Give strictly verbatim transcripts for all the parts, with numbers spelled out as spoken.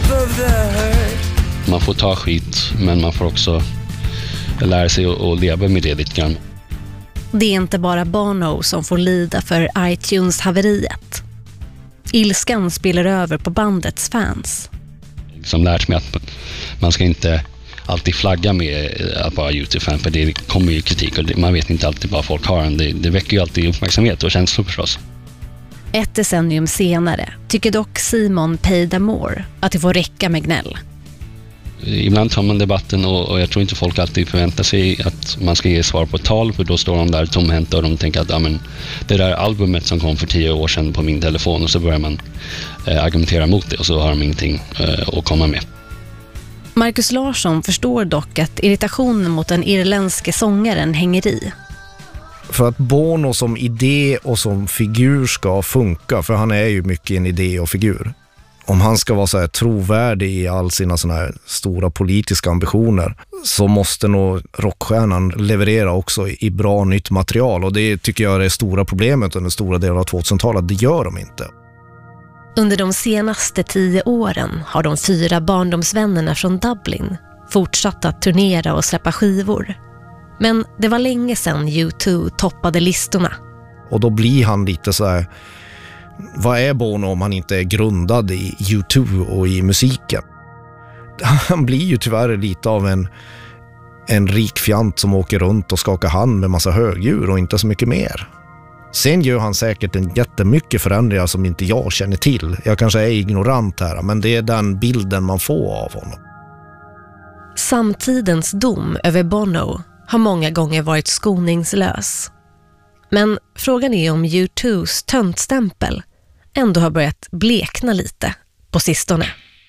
of the hurt. Man får ta skit, men man får också lära sig att leva med det lite grann. Det är inte bara Bono som får lida för iTunes-haveriet. Ilskan spiller över på bandets fans. Som lärt mig att man ska inte alltid flagga med att vara YouTube-fan, för det kommer ju kritik och man vet inte alltid vad folk har. Det, det väcker ju alltid uppmärksamhet och känslor förstås. Ett decennium senare tycker dock Simon Peidamore att det får räcka med gnäll. Ibland tar man debatten och, och jag tror inte folk alltid förväntar sig att man ska ge svar på ett tal, för då står de där tomhänta och de tänker att ja, men det där albumet som kom för tio år sedan på min telefon, och så börjar man eh, argumentera mot det och så har de ingenting eh, att komma med. Marcus Larsson förstår dock att irritationen mot den irländske sångaren hänger i. För att Bono som idé och som figur ska funka, för han är ju mycket en idé och figur. Om han ska vara så här trovärdig i all sina såna här stora politiska ambitioner, så måste nog rockstjärnan leverera också i bra nytt material. Och det tycker jag är det stora problemet under stora delar av tvåtusentalet. Det gör de inte. Under de senaste tio åren har de fyra barndomsvännerna från Dublin fortsatt att turnera och släppa skivor. Men det var länge sedan U två toppade listorna. Och då blir han lite så här, vad är Bono om han inte är grundad i U två och i musiken? Han blir ju tyvärr lite av en, en rik fjant som åker runt och skakar hand med massa högdjur och inte så mycket mer. Sen gör han säkert en jättemycket förändringar som inte jag känner till. Jag kanske är ignorant här, men det är den bilden man får av honom. Samtidens dom över Bono har många gånger varit skoningslös. Men frågan är om U tvås töntstämpel ändå har börjat blekna lite på sistone.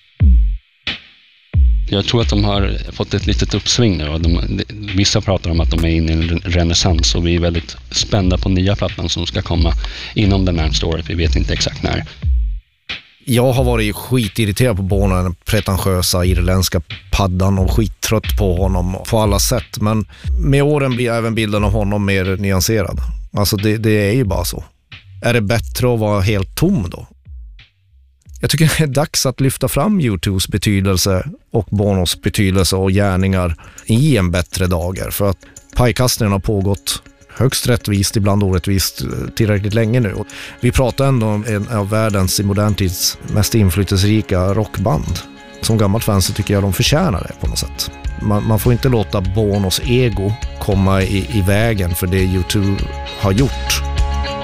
Jag tror att de har fått ett litet uppsving nu. Och de, vissa pratar om att de är inne i en renässans, och vi är väldigt spända på nya plattan som ska komma inom den närmaste året. Vi vet inte exakt när. Jag har varit skitirriterad på Bono, den pretentiösa irländska paddan, och skittrött på honom på alla sätt. Men med åren blir även bilden av honom mer nyanserad. Alltså det, det är ju bara så. Är det bättre att vara helt tom då? Jag tycker det är dags att lyfta fram U tvås betydelse och Bonos betydelse och gärningar i en bättre dagar. För att pajkastningen har pågått högst rättvist, ibland orättvist, tillräckligt länge nu. Vi pratar ändå om en av världens i modern tids mest inflytelserika rockband. Som gammalt fan så tycker jag de förtjänar det på något sätt. Man, man får inte låta Bonos ego komma i, i vägen för det U två har gjort.